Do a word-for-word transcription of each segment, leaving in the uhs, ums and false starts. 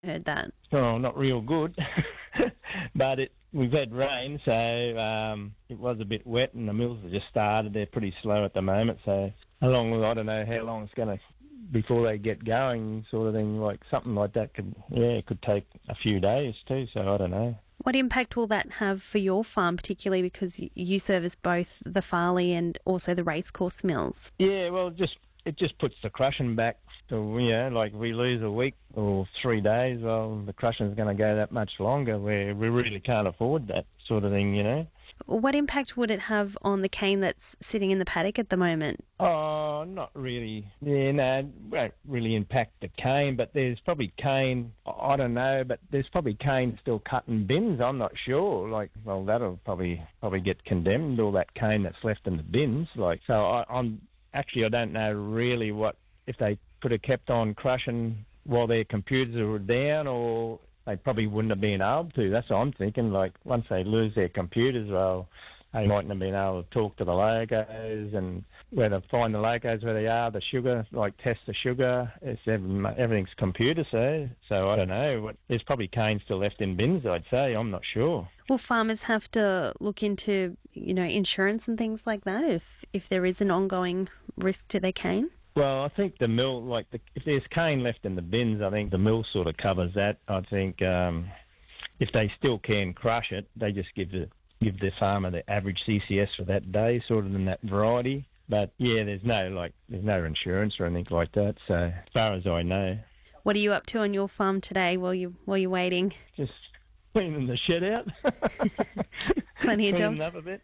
heard that. Oh, not real good, but it, we've had rain, so um, it was a bit wet, and the mills have just started. They're pretty slow at the moment, so how long, I don't know how long it's going to, before they get going, sort of thing, like something like that could, yeah, it could take a few days too, so I don't know. What impact will that have for your farm, particularly because you service both the Farley and also the racecourse mills? Yeah, well, just it just puts the crushing back to, you know, like we lose a week or three days, well, the crushing's going to go that much longer, where we really can't afford that sort of thing, you know. What impact would it have on the cane that's sitting in the paddock at the moment? Oh, not really. Yeah, no, it won't really impact the cane, but there's probably cane, I don't know, but there's probably cane still cut in bins, I'm not sure. Like, well, that'll probably probably get condemned, all that cane that's left in the bins. Like, so I, I'm, actually I don't know really what, if they could have kept on crushing while their computers were down, or they probably wouldn't have been able to. That's what I'm thinking. Like, once they lose their computers, well, they mightn't have been able to talk to the locos and where to find the locos where they are, the sugar, like test the sugar. It's everything's computer, so so I don't know. There's probably cane still left in bins, I'd say. I'm not sure. Will farmers have to look into, you know, insurance and things like that if if there is an ongoing risk to their cane? Well, I think the mill, like, the, if there's cane left in the bins, I think the mill sort of covers that. I think um, if they still can crush it, they just give the give the farmer the average C C S for that day, sort of in that variety. But yeah, there's no like there's no insurance or anything like that. So as far as I know. What are you up to on your farm today while you while you're waiting? Just cleaning the shed out. Plenty of jobs. Cleaning up a bit.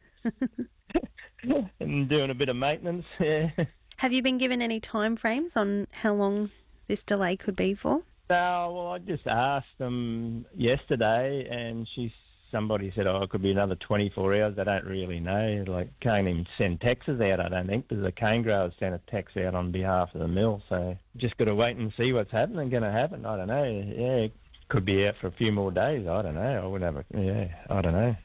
And doing a bit of maintenance. Yeah. Have you been given any time frames on how long this delay could be for? No, well, I just asked them yesterday, and she, somebody said, oh, it could be another twenty-four hours. I don't really know. Like, can't even send texts out, I don't think, because the cane growers sent a text out on behalf of the mill. So just got to wait and see what's happening, going to happen. I don't know. Yeah, it could be out for a few more days. I don't know. I wouldn't have a, yeah, I don't know.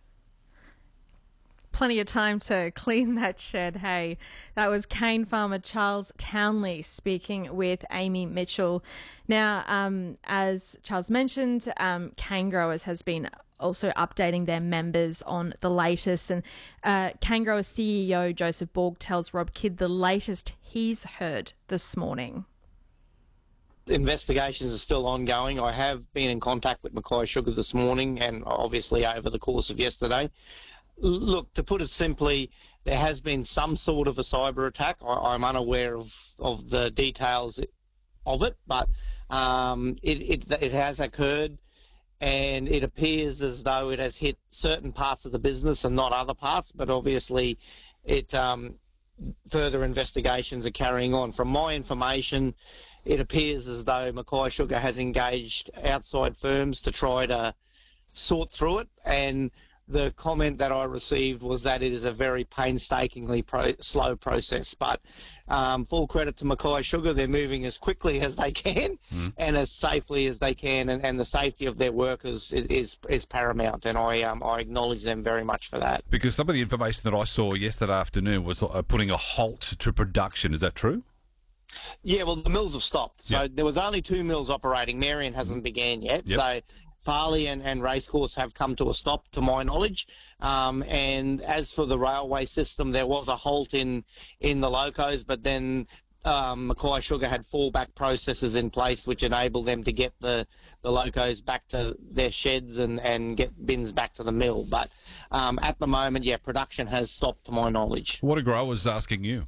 Plenty of time to clean that shed, hey. That was cane farmer Charles Townley speaking with Amy Mitchell. Now, um, as Charles mentioned, um, Cane Growers has been also updating their members on the latest, and uh, Cane Growers C E O Joseph Borg tells Rob Kidd the latest he's heard this morning. Investigations are still ongoing. I have been in contact with Mackay Sugar this morning and obviously over the course of yesterday. Look, to put it simply, there has been some sort of a cyber attack. I, I'm unaware of, of the details of it, but um, it, it, it has occurred, and it appears as though it has hit certain parts of the business and not other parts, but obviously it um, further investigations are carrying on. From my information, it appears as though Mackay Sugar has engaged outside firms to try to sort through it, and the comment that I received was that it is a very painstakingly pro- slow process. But um, full credit to Mackay Sugar, they're moving as quickly as they can mm. and as safely as they can, and, and the safety of their workers is, is, is paramount, and I um, I acknowledge them very much for that. Because some of the information that I saw yesterday afternoon was uh, putting a halt to production. Is that true? Yeah, well, the mills have stopped. So yep. there was only two mills operating. Marion hasn't mm. began yet. Yep. So Farley and, and Racecourse have come to a stop, to my knowledge. Um, and as for the railway system, there was a halt in, in the locos, but then um, Mackay Sugar had fallback processes in place which enabled them to get the, the locos back to their sheds and, and get bins back to the mill. But um, at the moment, yeah, production has stopped, to my knowledge. What are growers asking you?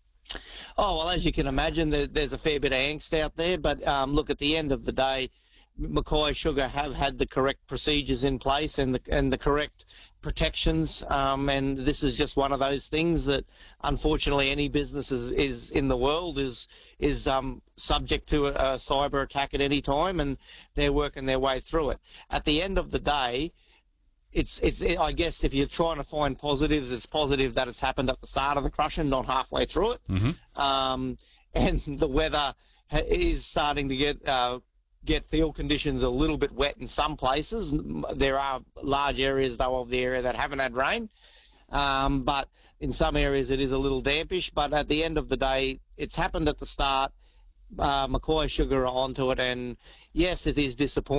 Oh, well, as you can imagine, there, there's a fair bit of angst out there. But um, look, at the end of the day, Mackay Sugar have had the correct procedures in place and the and the correct protections, um, and this is just one of those things that, unfortunately, any business is, is in the world is is um, subject to a, a cyber attack at any time, and they're working their way through it. At the end of the day, it's it's it, I guess if you're trying to find positives, it's positive that it's happened at the start of the crushing, not halfway through it, mm-hmm. um, and the weather ha- is starting to get. Uh, get field conditions a little bit wet in some places. There are large areas, though, of the area that haven't had rain. Um, but in some areas it is a little dampish. But at the end of the day, it's happened at the start. uh, Mackay Sugar onto it, and yes, it is disappointing.